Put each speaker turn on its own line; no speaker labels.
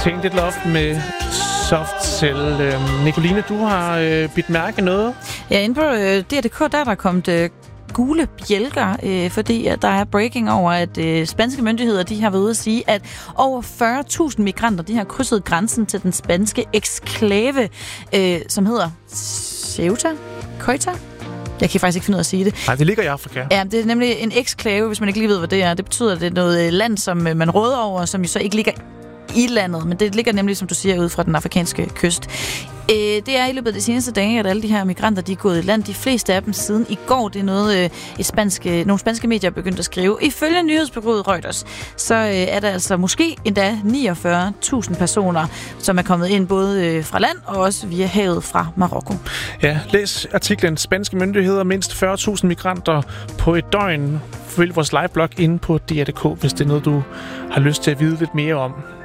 Tainted Love med Soft Cell. Nicoline, du har bidt mærke noget?
Ja, inde på DRDK, der er der kommet gule bjælker, fordi at der er breaking over, at spanske myndigheder de har været ude at sige, at over 40.000 migranter de har krydset grænsen til den spanske eksklave, som hedder Ceuta? Jeg kan faktisk ikke finde ud af at sige det.
Nej, det ligger i Afrika.
Ja, det er nemlig en eksklave, hvis man ikke lige ved, hvad det er. Det betyder, at det er noget land, som man råder over, som jo så ikke ligger i landet, men det ligger nemlig, som du siger, ude fra den afrikanske kyst. Det er i løbet af de seneste dage, at alle de her migranter, de er gået i land. De fleste af dem siden i går, det er noget, nogle spanske medier er begyndt at skrive. Ifølge nyhedsbureauet Reuters, så er der altså måske endda 49.000 personer, som er kommet ind både fra land og også via havet fra Marokko.
Ja, læs artiklen Spanske myndigheder, mindst 40.000 migranter på et døgn. Følg vores liveblog inde på DR.dk, hvis det er noget, du har lyst til at vide lidt mere om.